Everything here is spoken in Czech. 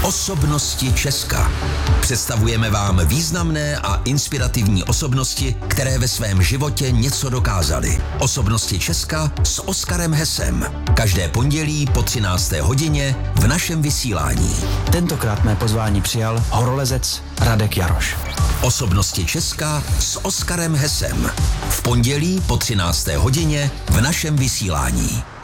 Osobnosti Česka. Představujeme vám významné a inspirativní osobnosti, které ve svém životě něco dokázaly. Osobnosti Česka s Oskarem Hesem. Každé pondělí po 13. hodině v našem vysílání. Tentokrát mé pozvání přijal horolezec Radek Jaroš. Osobnosti Česka s Oskarem Hesem. V pondělí po 13. hodině v našem vysílání.